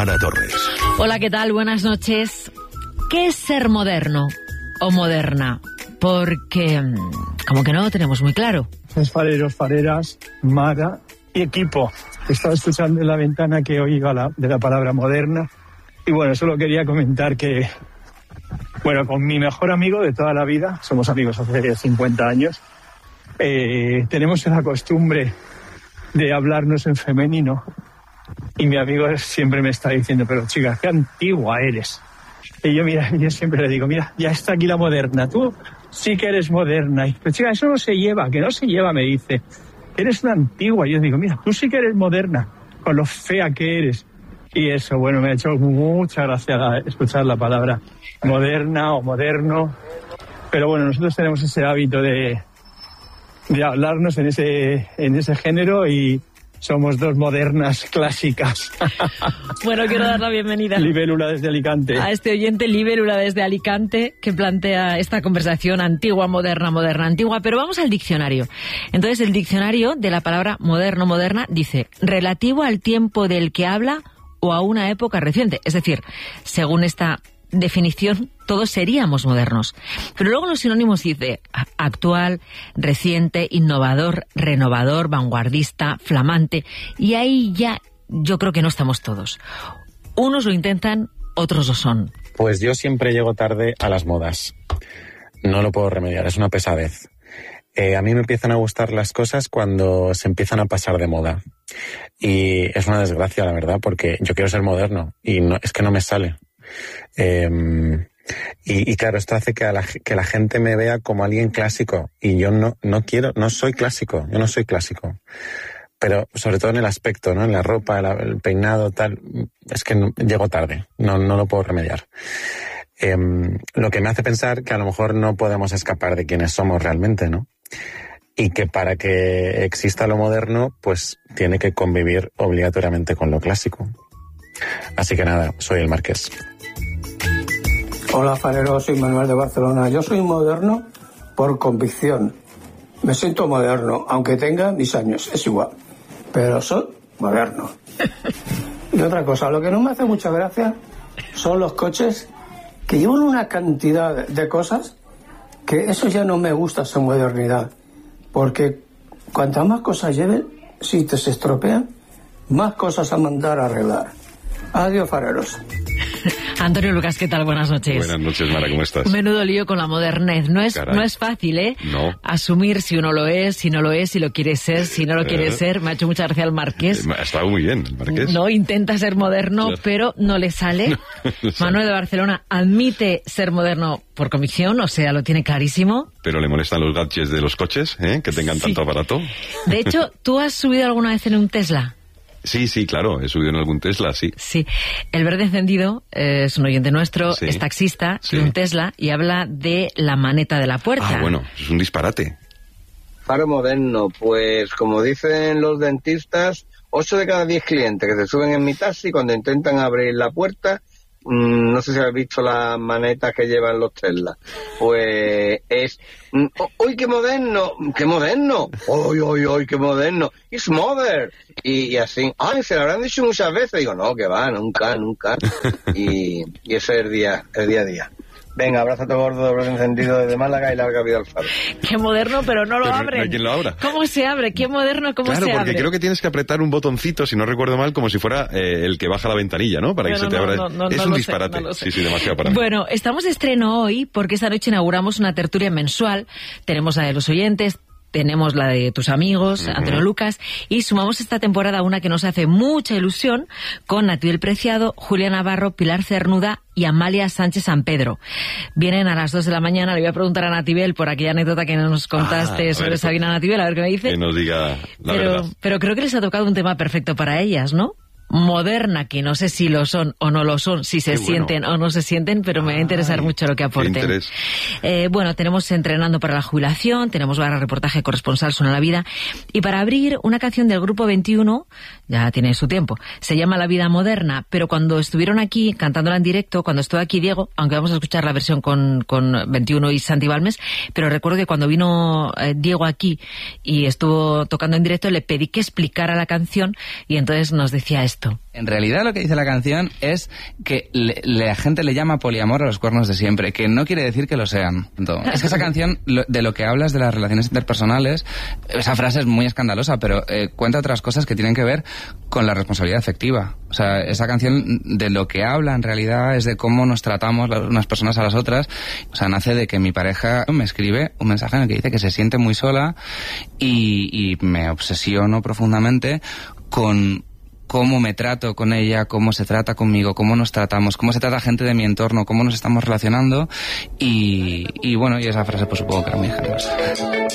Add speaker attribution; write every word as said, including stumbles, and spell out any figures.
Speaker 1: Mara Torres.
Speaker 2: Hola, ¿qué tal? Buenas noches. ¿Qué es ser moderno o moderna? Porque como que no lo tenemos muy claro.
Speaker 3: Los fareros, fareras, Mara y equipo. Estaba escuchando en la ventana que oiga la, de la palabra moderna. Y bueno, solo quería comentar que, bueno, con mi mejor amigo de toda la vida, somos amigos hace cincuenta años, eh, tenemos la costumbre de hablarnos en femenino. Y mi amigo siempre me está diciendo, pero chica, qué antigua eres. Y yo, mira, yo siempre le digo, mira, ya está aquí la moderna, tú sí que eres moderna. Y pero chica, eso no se lleva, que no se lleva, me dice. Eres una antigua. Y yo digo, mira, tú sí que eres moderna, con lo fea que eres. Y eso, bueno, me ha hecho mucha gracia escuchar la palabra moderna o moderno. Pero bueno, nosotros tenemos ese hábito de, de hablarnos en ese, en ese género y somos dos modernas clásicas.
Speaker 2: Bueno, quiero dar la bienvenida
Speaker 3: Libélula desde Alicante.
Speaker 2: A este oyente Libélula desde Alicante que plantea esta conversación antigua, moderna, moderna, antigua. Pero vamos al diccionario. Entonces, el diccionario de la palabra moderno, moderna, dice relativo al tiempo del que habla o a una época reciente. Es decir, según esta definición, todos seríamos modernos. Pero luego los sinónimos dice actual, reciente, innovador, renovador, vanguardista, flamante. Y ahí ya yo creo que no estamos todos. Unos lo intentan, otros lo son.
Speaker 4: Pues yo siempre llego tarde a las modas. No lo puedo remediar, es una pesadez. Eh, a mí me empiezan a gustar las cosas cuando se empiezan a pasar de moda. Y es una desgracia, la verdad, porque yo quiero ser moderno y no, es que no me sale. Eh, y, y claro, esto hace que, a la, que la gente me vea como alguien clásico y yo no, no quiero, no soy clásico, yo no soy clásico. Pero sobre todo en el aspecto, ¿no? En la ropa, el, el peinado, tal, es que no, llego tarde, no, no lo puedo remediar. Eh, lo que me hace pensar que a lo mejor no podemos escapar de quienes somos realmente, ¿no? Y que para que exista lo moderno, pues tiene que convivir obligatoriamente con lo clásico. Así que nada, soy el Marqués.
Speaker 5: Hola, farero, soy Manuel de Barcelona. Yo soy moderno por convicción. Me siento moderno, aunque tenga mis años, es igual. Pero soy moderno. Y otra cosa, lo que no me hace mucha gracia son los coches que llevan una cantidad de cosas que eso ya no me gusta, esa modernidad. Porque cuantas más cosas lleven, si te se estropean, más cosas a mandar a arreglar. Adiós, fareros.
Speaker 2: Antonio Lucas, ¿qué tal? Buenas noches.
Speaker 6: Buenas noches, Mara, ¿cómo estás?
Speaker 2: Menudo lío con la modernez. No es, no es fácil, ¿eh?
Speaker 6: No.
Speaker 2: Asumir si uno lo es, si no lo es, si lo quiere ser, si no lo quiere eh. ser. Me ha hecho mucha gracia el Marqués.
Speaker 6: Ha estado muy bien, el Marqués.
Speaker 2: No, intenta ser moderno, claro, pero no le sale. No, no sale. Manuel de Barcelona admite ser moderno por convicción, o sea, lo tiene clarísimo.
Speaker 6: Pero le molestan los gadgets de los coches, ¿eh? Que tengan sí. tanto aparato.
Speaker 2: De hecho, ¿tú has subido alguna vez en un Tesla?
Speaker 6: Sí, sí, claro, he subido en algún Tesla, sí.
Speaker 2: Sí, el Verde Encendido eh, es un oyente nuestro, sí. es taxista,
Speaker 6: sí.
Speaker 2: de un Tesla, y habla de la maneta de la puerta.
Speaker 6: Ah, bueno, es un disparate.
Speaker 7: Faro moderno, pues como dicen los dentistas, ocho de cada diez clientes que se suben en mi taxi cuando intentan abrir la puerta, mmm, no sé si habéis visto las manetas que llevan los Tesla, pues es, mmm, ¡uy, qué moderno! ¡Qué moderno! ¡Uy, uy, uy, qué moderno! ¡It's modern! Y, y así, ¡ay, se lo habrán dicho muchas veces! Digo, no, que va, nunca, nunca. Y, y ese es el día, el día a día. Venga, abrázate gordo, doble encendido desde Málaga y larga vida al faro.
Speaker 2: Qué moderno, pero no lo
Speaker 6: pero
Speaker 2: abren.
Speaker 6: No hay quien lo abra.
Speaker 2: ¿Cómo se abre? Qué moderno, ¿cómo
Speaker 6: claro,
Speaker 2: se abre?
Speaker 6: Claro, porque creo que tienes que apretar un botoncito, si no recuerdo mal, como si fuera eh, el que baja la ventanilla, ¿no? Para
Speaker 2: bueno,
Speaker 6: que se te
Speaker 2: no,
Speaker 6: abra.
Speaker 2: No, no,
Speaker 6: es
Speaker 2: no
Speaker 6: un
Speaker 2: lo
Speaker 6: disparate.
Speaker 2: Sé, no
Speaker 6: sí, sí, demasiado para mí.
Speaker 2: Bueno, estamos de estreno hoy porque esta noche inauguramos una tertulia mensual. Tenemos la de los oyentes, tenemos la de tus amigos, uh-huh. Antonio Lucas, y sumamos esta temporada una que nos hace mucha ilusión con Natibel Preciado, Julia Navarro, Pilar Cernuda y Amalia Sánchez San Pedro. Vienen a las dos de la mañana. Le voy a preguntar a Natibel por aquella anécdota que nos contaste ah, sobre ver, Sabina Natibel, a ver qué me dice.
Speaker 6: Que nos diga la
Speaker 2: pero,
Speaker 6: verdad.
Speaker 2: Pero creo que les ha tocado un tema perfecto para ellas, ¿no? Moderna, que no sé si lo son o no lo son, si se
Speaker 6: Qué
Speaker 2: sienten
Speaker 6: bueno.
Speaker 2: o no se sienten, pero me va a interesar
Speaker 6: Ay,
Speaker 2: mucho lo que aporten. Eh, bueno, tenemos Entrenando para la Jubilación, tenemos barra reportaje corresponsal Suena la Vida, y para abrir una canción del Grupo veintiuno, ya tiene su tiempo, se llama La Vida Moderna, pero cuando estuvieron aquí cantándola en directo, cuando estuvo aquí Diego, aunque vamos a escuchar la versión con, con veintiuno y Santi Balmes, pero recuerdo que cuando vino eh, Diego aquí y estuvo tocando en directo, le pedí que explicara la canción y entonces nos decía esto. esto?
Speaker 1: En realidad lo que dice la canción es que le, la gente le llama poliamor a los cuernos de siempre, que no quiere decir que lo sean. Es que esa canción, lo, de lo que hablas de las relaciones interpersonales, esa frase es muy escandalosa, pero eh, cuenta otras cosas que tienen que ver con la responsabilidad afectiva. O sea, esa canción de lo que habla en realidad es de cómo nos tratamos las unas personas a las otras. O sea, nace de que mi pareja me escribe un mensaje en el que dice que se siente muy sola y, y me obsesiono profundamente con cómo me trato con ella, cómo se trata conmigo, cómo nos tratamos, cómo se trata gente de mi entorno, cómo nos estamos relacionando y, y bueno, y esa frase pues supongo que era muy generosa.